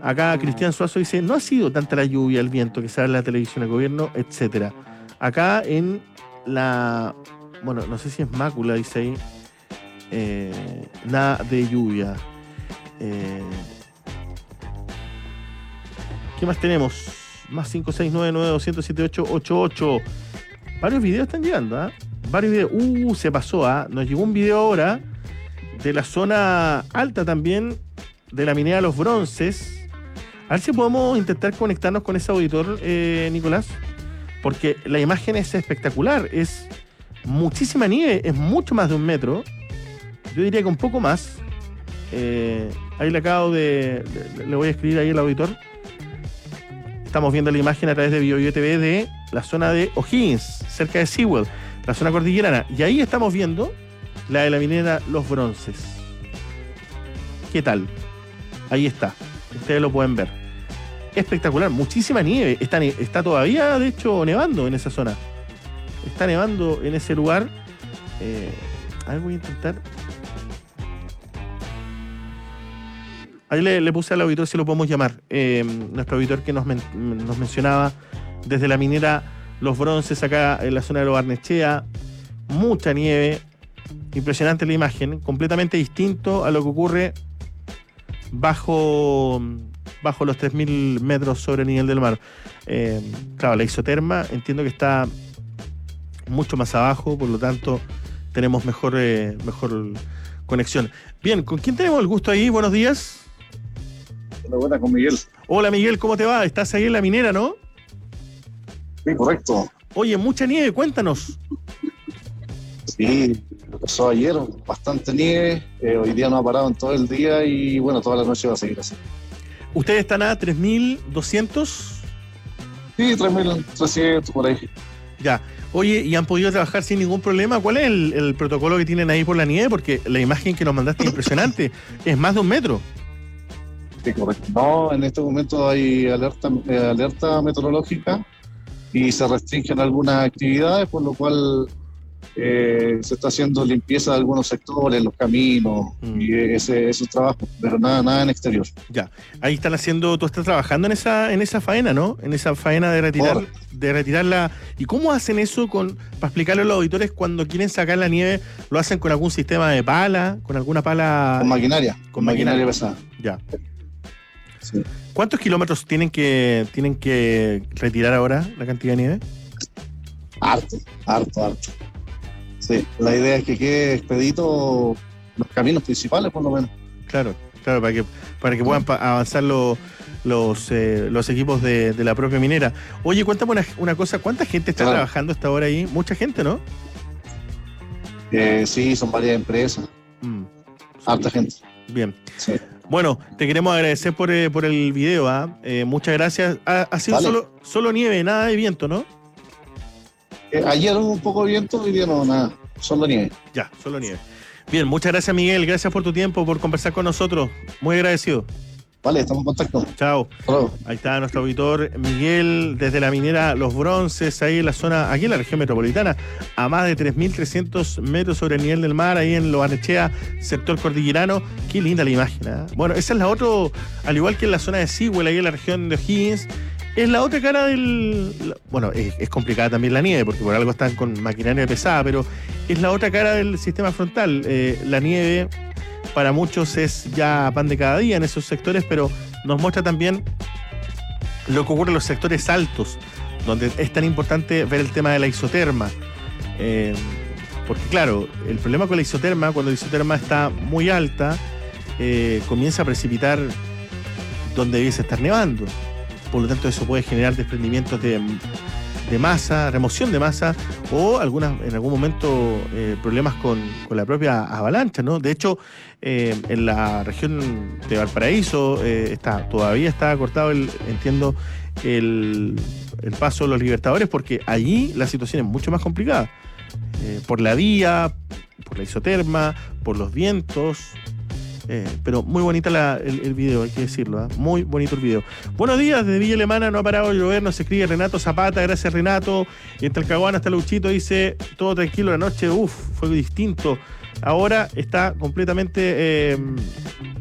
Acá Cristian Suazo dice, no ha sido tanta la lluvia, el viento que sale en la televisión del gobierno, etcétera. Acá en la... Bueno, no sé si es Mácula, dice ahí. Nada de lluvia. ¿Qué más tenemos? Más 56992077888. Varios videos están llegando, ¿ah? Varios videos. Se pasó, ¿ah? Nos llegó un video ahora de la zona alta también, de la minera Los Bronces. A ver si podemos intentar conectarnos con ese auditor, Nicolás. Porque la imagen es espectacular. Es muchísima nieve, es mucho más de 1 metro. Yo diría que un poco más. Ahí le acabo le voy a escribir ahí al auditor. Estamos viendo la imagen a través de BioBio TV de la zona de O'Higgins, cerca de Sewell, la zona cordillerana. Y ahí estamos viendo la de la minera Los Bronces. ¿Qué tal? Ahí está. Ustedes lo pueden ver. Espectacular. Muchísima nieve. Está todavía, de hecho, nevando en esa zona. Está nevando en ese lugar. A ver, voy a intentar. Ahí le puse al auditor si lo podemos llamar. Nuestro auditor que nos mencionaba desde la minera Los Bronces, acá en la zona de Lo Barnechea. Mucha nieve. Impresionante la imagen. Completamente distinto a lo que ocurre bajo los 3.000 metros sobre el nivel del mar. Claro, la isoterma entiendo que está mucho más abajo, por lo tanto tenemos mejor conexión. Bien, ¿con quién tenemos el gusto ahí? Buenos días. Hola, buena, con Miguel. Hola Miguel, ¿cómo te va? Estás ahí en la minera, ¿no? Sí, correcto. Oye, mucha nieve, cuéntanos. Sí, empezó ayer, bastante nieve. Hoy día no ha parado en todo el día y bueno, toda la noche va a seguir así. ¿Ustedes están a 3.200? Sí, 3.300 por ahí. Ya. Oye, ¿y han podido trabajar sin ningún problema? ¿Cuál es el protocolo que tienen ahí por la nieve? Porque la imagen que nos mandaste es impresionante. Es más de 1 metro. Sí, correcto. No, en este momento hay alerta meteorológica y se restringen algunas actividades, por lo cual se está haciendo limpieza de algunos sectores, los caminos y esos trabajos, pero nada en exterior. Ya, ahí están haciendo, tú estás trabajando en esa faena, ¿no? En esa faena de retirarla. ¿Y cómo hacen eso para explicarle a los auditores cuando quieren sacar la nieve? ¿Lo hacen con algún sistema de pala? ¿Con alguna pala? Con maquinaria. Con maquinaria pesada. Ya. Sí. ¿Cuántos kilómetros tienen que retirar ahora la cantidad de nieve? Harto. Sí, la idea es que quede expedito los caminos principales, por lo menos. Claro, para que puedan avanzar los equipos de la propia minera. Oye, cuéntame una cosa, ¿cuánta gente está trabajando hasta ahora ahí? Mucha gente, ¿no? Sí, son varias empresas. Harta gente. Bien. Sí. Bueno, te queremos agradecer por el video, ¿eh? Muchas gracias. Ha sido solo nieve, nada de viento, ¿no? Ayer hubo un poco de viento, hoy día no, nada, solo nieve. Ya, solo nieve. Bien, muchas gracias Miguel, gracias por tu tiempo, por conversar con nosotros. Muy agradecido. Vale, estamos en contacto. Chao. Hello. Ahí está nuestro auditor Miguel, desde la minera Los Bronces, ahí en la zona, aquí en la región metropolitana, a más de 3.300 metros sobre el nivel del mar, ahí en Lo Barnechea, sector cordillerano. Qué linda la imagen, ¿eh? Bueno, esa es la otra, al igual que en la zona de Sewell, ahí en la región de O'Higgins. Es la otra cara bueno, es complicada también la nieve, porque por algo están con maquinaria pesada, pero es la otra cara del sistema frontal. La nieve para muchos es ya pan de cada día en esos sectores, pero nos muestra también lo que ocurre en los sectores altos, donde es tan importante ver el tema de la isoterma. Porque claro, el problema con la isoterma, cuando la isoterma está muy alta, comienza a precipitar donde debiese estar nevando. Por lo tanto, eso puede generar desprendimientos de masa, remoción de masa o en algún momento problemas con la propia avalancha, ¿no? De hecho, en la región de Valparaíso todavía está cortado el paso de los Libertadores, porque allí la situación es mucho más complicada. Por la vía, por la isoterma, por los vientos. Pero muy bonita el video, hay que decirlo, ¿eh? Muy bonito el video. Buenos días, desde Villa Alemana no ha parado de llover, nos escribe Renato Zapata, gracias Renato. Y en Talcahuano hasta Luchito dice, todo tranquilo la noche, fue distinto. Ahora está completamente